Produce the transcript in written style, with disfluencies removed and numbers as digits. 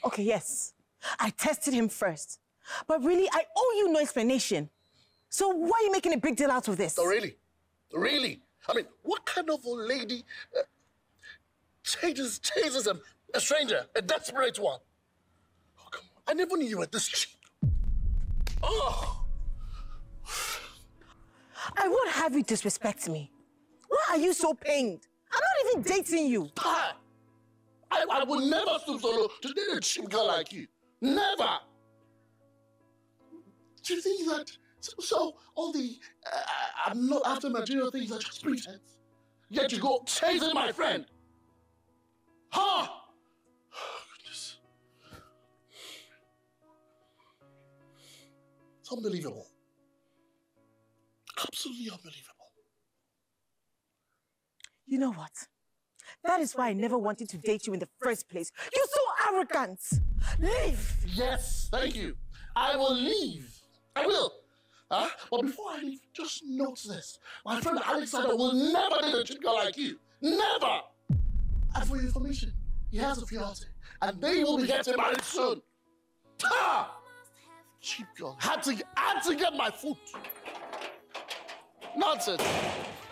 Okay, yes. I tested him first. But really, I owe you no explanation. So why are you making a big deal out of this? Oh, really? Really? I mean, what kind of old lady chases a stranger, a desperate one? Oh, come on. I never knew you were this cheap. Oh! I won't have you disrespect me. Why are you so pained? I'm not even dating you. I would never stoop so low to date a cheap girl like you. Never! Do you think that... So all the I'm not after material things are just pretense? Yet you go chasing my friend! Huh? Goodness. It's unbelievable. Absolutely unbelievable. You know what? That is why I never wanted to date you in the first place. You're so arrogant! Leave! Yes, thank you. I will leave. I will. But before I leave, just note this. My friend Alexander will never date a cheap girl like you. Never! And for your information, he has a fiance. And they will be getting married soon. Ha! Cheap girl. Had to get my foot. Nonsense.